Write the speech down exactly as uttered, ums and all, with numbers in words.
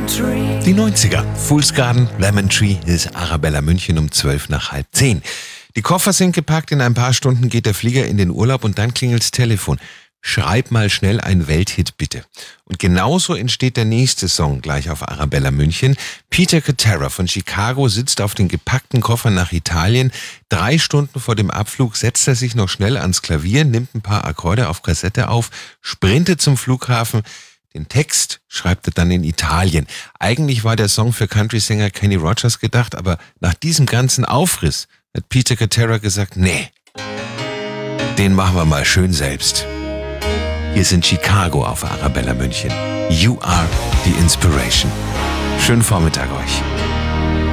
Die neunziger. Fool's Garden, Lemon Tree ist Arabella München um zwölf nach halb zehn. Die Koffer sind gepackt, in ein paar Stunden geht der Flieger in den Urlaub und dann klingelt's Telefon. Schreib mal schnell einen Welthit bitte. Und genauso entsteht der nächste Song gleich auf Arabella München. Peter Cetera von Chicago sitzt auf den gepackten Koffern nach Italien. Drei Stunden vor dem Abflug setzt er sich noch schnell ans Klavier, nimmt ein paar Akkorde auf Kassette auf, sprintet zum Flughafen. Den Text schreibt er dann in Italien. Eigentlich war der Song für Country-Sänger Kenny Rogers gedacht, aber nach diesem ganzen Aufriss hat Peter Cetera gesagt, nee, den machen wir mal schön selbst. Hier sind Chicago auf Arabella München. You are the inspiration. Schönen Vormittag euch.